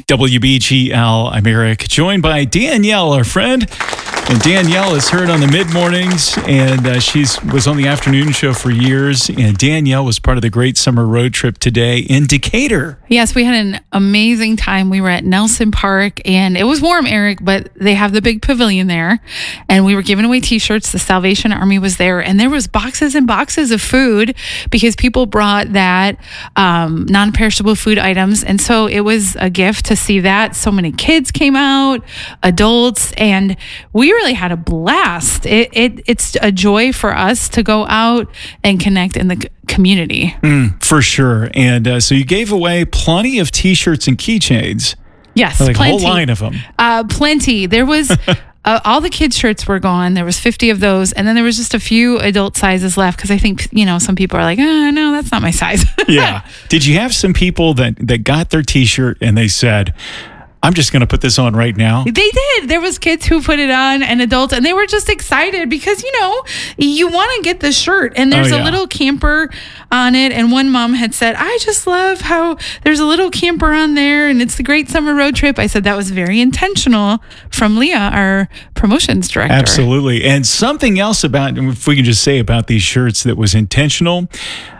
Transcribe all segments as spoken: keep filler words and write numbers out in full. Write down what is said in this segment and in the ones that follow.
W B G L, I'm Eric, joined by Danielle, our friend. And Danielle is heard on the mid-mornings, and uh, she was on the afternoon show for years. And Danielle was part of the Great Summer Road Trip today in Decatur. Yes, we had an amazing time. We were at Nelson Park, and it was warm, Eric, but they have the big pavilion there. And we were giving away T-shirts. The Salvation Army was there, and there was boxes and boxes of food because people brought that um, non-perishable food items. And so it was a gift to see that. So many kids came out, adults, and we really had a blast. It, it It's a joy for us to go out and connect in the community. Mm, for sure. And uh, so you gave away plenty of T-shirts and keychains. Yes, like plenty. a whole line of them. Uh, plenty. There was... Uh, all the kids' shirts were gone. There was fifty of those. And then there was just a few adult sizes left because I think, you know, some people are like, oh, no, that's not my size. Yeah. Did you have some people that, that got their T-shirt and they said, I'm just going to put this on right now? They did. There was kids who put it on and adults, and they were just excited because, you know, you want to get the shirt. And there's oh, yeah. a little camper on it. And one mom had said, I just love how there's a little camper on there and it's the Great Summer Road Trip. I said that was very intentional from Leah, our promotions director. Absolutely. And something else about, if we can just say about these shirts that was intentional.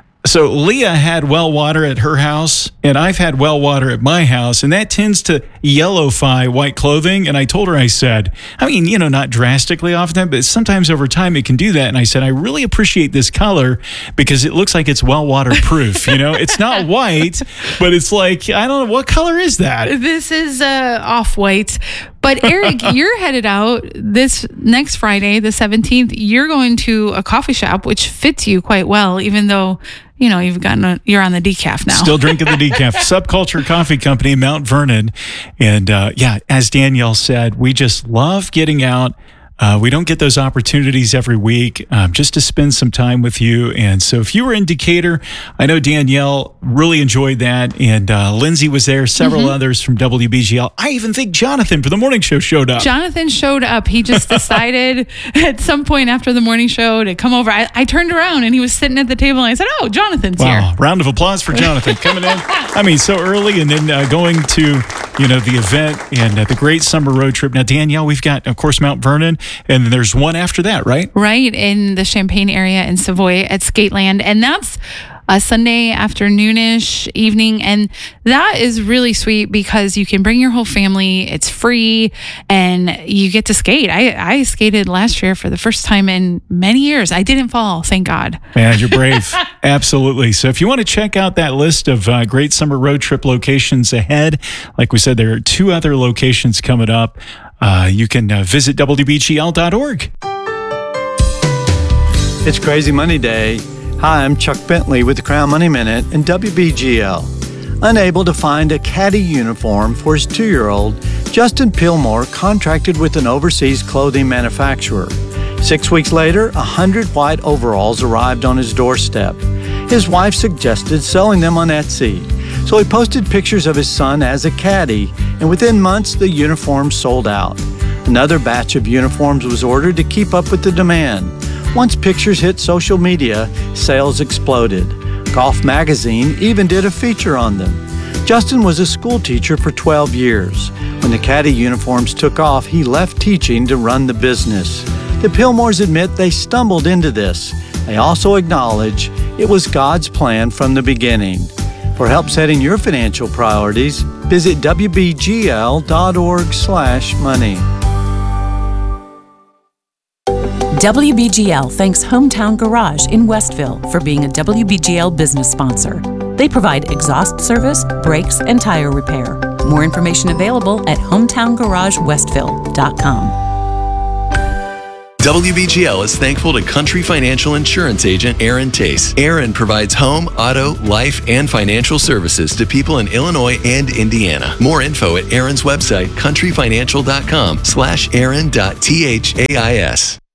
So Leah had well water at her house, and I've had well water at my house, and that tends to yellowify white clothing. And I told her, I said, I mean, you know, not drastically often, but sometimes over time it can do that. And I said, I really appreciate this color because it looks like it's well waterproof. You know, it's not white, but it's like, I don't know, what color is that? This is uh, off-white. But Eric, you're headed out this next Friday, the seventeenth. You're going to a coffee shop, which fits you quite well, even though, you know, you've gotten a, you're on the decaf now. Still drinking the decaf. Subculture Coffee Company in Mount Vernon. And uh, yeah, as Danielle said, we just love getting out. Uh, we don't get those opportunities every week um, just to spend some time with you. And so if you were in Decatur, I know Danielle really enjoyed that. And uh, Lindsay was there, several mm-hmm. others from W B G L. I even think Jonathan for the morning show showed up. Jonathan showed up. He just decided at some point after the morning show to come over. I, I turned around and he was sitting at the table and I said, oh, Jonathan's wow. here. Round of applause for Jonathan coming in. I mean, so early and then uh, going to, you know, the event and uh, the Great Summer Road Trip. Now, Danielle, we've got, of course, Mount Vernon. And then there's one after that, right? Right, in the Champaign area in Savoy at Skateland. And that's a Sunday afternoonish evening. And that is really sweet because you can bring your whole family. It's free and you get to skate. I, I skated last year for the first time in many years. I didn't fall, thank God. Man, you're brave. Absolutely. So if you want to check out that list of uh, Great Summer Road Trip locations ahead, like we said, there are two other locations coming up. Uh, you can uh, visit W B G L dot org. It's Crazy Money Day. Hi, I'm Chuck Bentley with the Crown Money Minute and W B G L. Unable to find a caddy uniform for his two-year-old, Justin Pillmore contracted with an overseas clothing manufacturer. Six weeks later, a hundred white overalls arrived on his doorstep. His wife suggested selling them on Etsy, so he posted pictures of his son as a caddy, and within months, the uniforms sold out. Another batch of uniforms was ordered to keep up with the demand. Once pictures hit social media, sales exploded. Golf Magazine even did a feature on them. Justin was a school teacher for twelve years. When the caddy uniforms took off, he left teaching to run the business. The Pillmores admit they stumbled into this. They also acknowledge it was God's plan from the beginning. For help setting your financial priorities, visit W B G L dot org slash money. W B G L thanks Hometown Garage in Westville for being a W B G L business sponsor. They provide exhaust service, brakes, and tire repair. More information available at hometown garage westville dot com. W B G L is thankful to Country Financial Insurance agent Aaron Tace. Aaron provides home, auto, life, and financial services to people in Illinois and Indiana. More info at Aaron's website, country financial dot com slash aaron dot thais.